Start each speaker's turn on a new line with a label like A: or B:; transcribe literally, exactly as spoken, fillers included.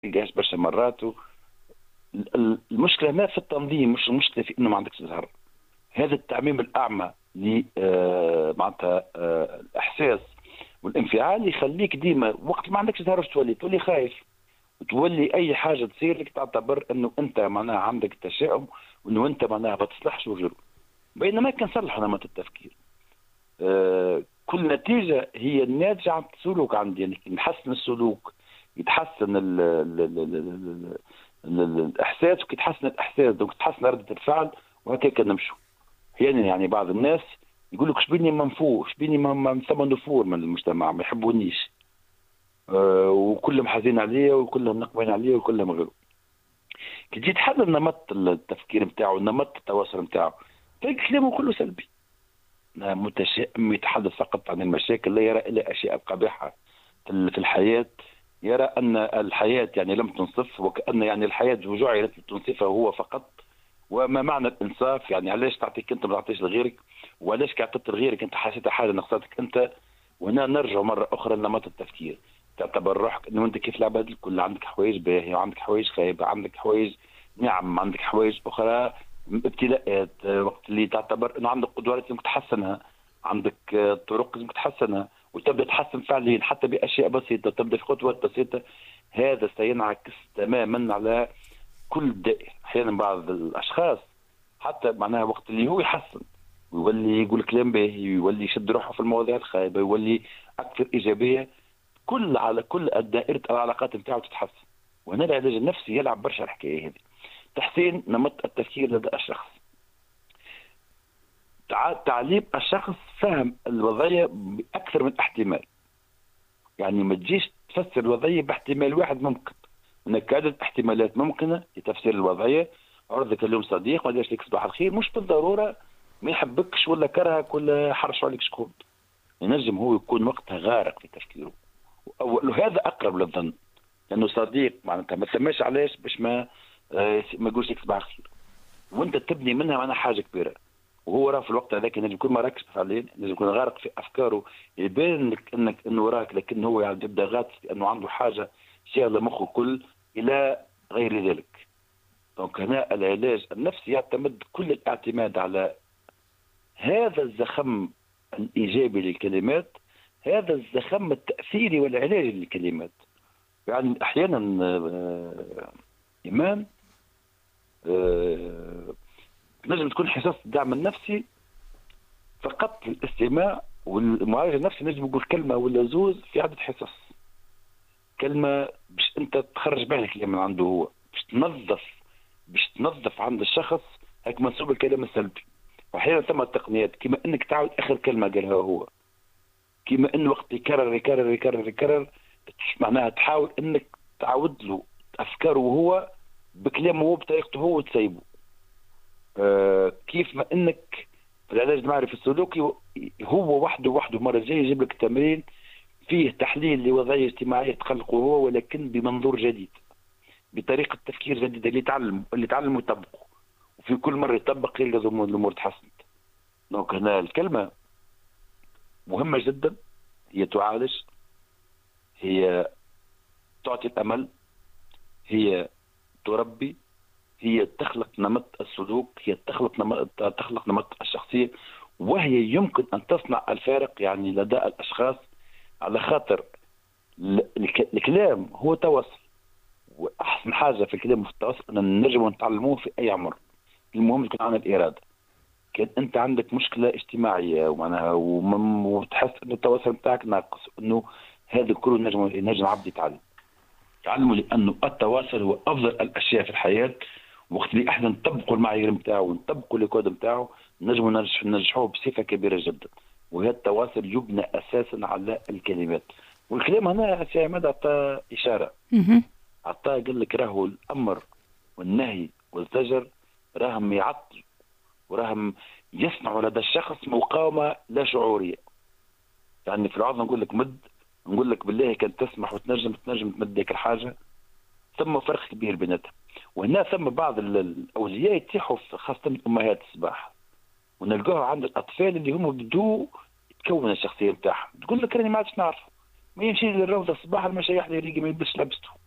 A: تلقاهاش برشا مرات. المشكله ما في التنظيم، مش المشكله في انه ما عندكش زهر. هذا التعميم الاعمى ل آه معناتها آه الاحساس والانفعال يخليك ديما وقت ما عندكش زهر تولي تولي خايف، وتولي اي حاجه تصير لك تعتبر انه انت معناها عندك تشاؤم، وانه انت معناها ما تصلحش وغيره. بينما كان صلح نمط التفكير. آه كل نتيجه هي الناتجه عن السلوك عندي، يعني نحسن السلوك يتحسن ال ال ال ال ال ال ال الاحساس، وكيتحسن الاحساس دونك تتحسن رده الفعل، وهكاك نمشوا. احيانا يعني بعض الناس يقول لك شبيني منفور، شبيني من ثم نفور من المجتمع ما يحبونيش، أه وكلهم حزين عليا وكلهم نقمين عليا وكلهم غيره. كي تجي تحلل نمط التفكير نتاعو، نمط التواصل نتاعو، تلقى كلامه كله سلبي، متشائم، يتحدث فقط عن المشاكل، لا يرى الا اشياء قبيحه في الحياه. يرى ان الحياه يعني لم تنصف، وكان يعني الحياه جعلت لتنصفه هو فقط. وما معنى الانصاف؟ يعني علاش تعطيك انت ما تعطيش لغيرك؟ وعلاش كي عطيت لغيرك انت حسيت حاجه نقصتك انت؟ وهنا نرجع مره اخرى لنمط التفكير. تعتبر روحك انه انت كيف العباد الكل، عندك حوايج باهيه وعندك حوايج خايبه، عندك حوايج نعم، عندك حوايج اخرى ابتلاءات. وقت اللي تعتبر انه عندك قدرات لازم تحسنها، عندك طرق لازم تحسنها، وتبدا تحسن فعليا حتى باشياء بسيطه، تبدا في خطوات بسيطه. هذا سينعكس تماما على كل الدائرة. احيانا بعض الاشخاص حتى معناها وقت اللي هو يحسن ويولي يقول كلام باهي، ويولي يشد روحه في المواضيع الخايبه، ويولي اكثر ايجابيه، كل على كل دائره العلاقات نتاعو تتحسن. وهنا العلاج النفسي يلعب برشا الحكايه هذه. تحسين نمط التفكير لدى الشخص، تعليم الشخص فهم الوضعيه باكثر من احتمال. يعني ما تجيش تفسر الوضعيه باحتمال واحد ممكن، هناك عدة احتمالات ممكنة لتفسير الوضعية. عرضك اليوم صديق ما لك صباح الخير، مش بالضرورة ما يحبكش ولا كرهك ولا حرش عليك شكون. ينجم هو يكون وقتها غارق في تفكيره، وهذا أقرب للظن، لأنه صديق معناتها ما تسماش علاش باش ما آه ما يقولش لك صباح الخير، وأنت تبني منها معناها حاجة كبيرة. وهو راه في الوقت هذاك ينجم يكون ما راكش فعليا، ينجم يكون غارق في أفكاره، يبان لك أنك أنه راك، لكن هو يعني يبدأ غاطس لأنه عنده حاجة شاغله مخه كل الى غير ذلك. دونك هنا العلاج النفسي يعتمد كل الاعتماد على هذا الزخم الايجابي للكلمات، هذا الزخم التاثيري والعلاجي للكلمات. يعني احيانا آه ايمان آه نجم تكون حصص الدعم النفسي فقط للاستماع، والمعالج النفسي نجم يقول كلمه ولا زوز في عده حصص، كلمه باش انت تخرج بها الكلام من عنده هو، باش تنظف باش تنظف عند الشخص هيك منسوب الكلام السلبي. واحيانا ثم تقنيات كما انك تعاود اخر كلمه قالها هو، كما ان وقت يكرر يكرر يكرر يكرر معناها تحاول انك تعاود له افكاره هو بكلامه هو بطريقته هو وتسيبه. آه كيف ما انك في العلاج المعرفي السلوكي هو وحده وحده مره جاي يجيب لك تمرين فيه تحليل لوضعيه اجتماعيه تخلقه هو، ولكن بمنظور جديد، بطريقه تفكير جديده اللي يتعلم اللي يتعلم ويطبقه، وفي كل مره يطبق يلقى الامور تحسنت. دونك هنا الكلمه مهمه جدا، هي تعالج، هي تعطي الامل، هي تربي، هي تخلق نمط السلوك، هي تخلق نمط تخلق نمط الشخصيه، وهي يمكن ان تصنع الفارق يعني لدى الاشخاص. على خاطر الكلام هو تواصل، واحسن حاجه في الكلام في التواصل ان نجم نتعلموه في اي عمر. المهم تكون عندنا الاراده. كان انت عندك مشكله اجتماعيه ومعناها وتحس انه التواصل بتاعك ناقص، انه هذا كله نجم نجم عبد يتعلم تعلموا، لانه التواصل هو افضل الاشياء في الحياه. وقت اللي احنا نطبقوا المعايير نتاعو ونطبقوا الكود نتاعو نجموا ننجحوه بصفه كبيره جدا. وهذا التواصل يبنى اساسا على الكلمات. والكلام هنا سي عماد عطى اشاره، عطى قال لك راهو الامر والنهي والزجر راهم يعطل وراهم يصنعوا لدى الشخص مقاومه لا شعوريه. يعني في العظم نقول لك مد، نقول لك بالله كان تسمح وتنجم تنجم تمد ديك الحاجه، ثم فرق كبير بيناتها. وهنا ثم بعض الاولياء يتيحوا خاصه امهات الصباح، ونلقاها عند الاطفال اللي هم بدو تكون الشخصيه نتاعهم، تقول لك راني ما عادش نعرف، ما يمشي للروضه الصباح المشايخ اللي يريق ما يلبسش لبسته،